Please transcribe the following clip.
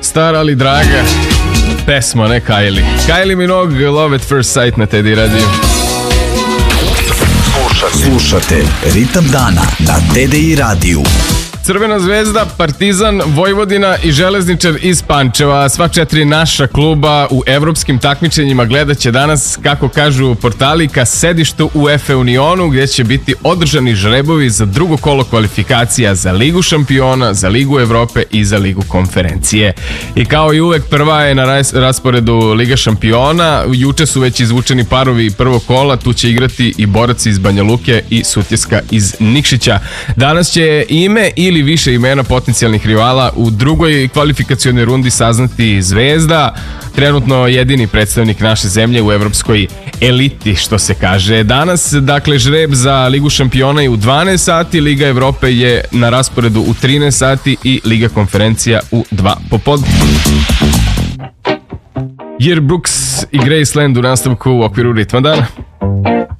stara ali draga pesma, ne Kylie. Kylie Minogue, Love at First Sight na Teddy Radio. Slušate Ritam dana na TDI radiju. Crvena zvezda, Partizan, Vojvodina i Železničar iz Pančeva. Sva 4 naša kluba u evropskim takmičenjima gledat će danas, kako kažu portali, ka sedištu UEFA Unionu, gdje će biti održani žrebovi za drugo kolo kvalifikacija za Ligu šampiona, za Ligu Evrope i za Ligu konferencije. I kao i uvek, prva je na rasporedu Liga šampiona. Juče su već izvučeni parovi prvog kola, tu će igrati i borac iz Banja Luke i Sutjeska iz Nikšića. Danas će ime ili više imena potencijalnih rivala u drugoj kvalifikacionoj rundi saznati Zvezda, trenutno jedini predstavnik naše zemlje u evropskoj eliti, što se kaže. Danas, dakle, žreb za Ligu šampiona je u 12 sati, Liga Evrope je na rasporedu u 13 sati i Liga konferencija u 2 popodne. Jer Brooks i Graceland u nastavku u okviru Ritma dana.